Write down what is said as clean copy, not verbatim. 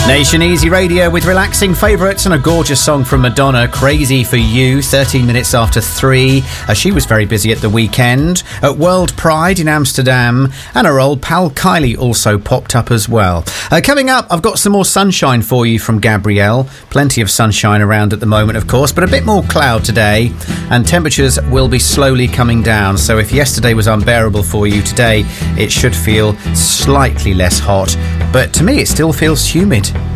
Nation Easy Radio with relaxing favourites and a gorgeous song from Madonna, Crazy for You, 13 minutes after 3. She was very busy at the weekend at World Pride in Amsterdam, and her old pal Kylie also popped up as well. Coming up, I've got some more sunshine for you from Gabrielle. Plenty of sunshine around at the moment, of course, but a bit more cloud today, and temperatures will be slowly coming down. So if yesterday was unbearable for you, today it should feel slightly less hot, but to me it still feels humid.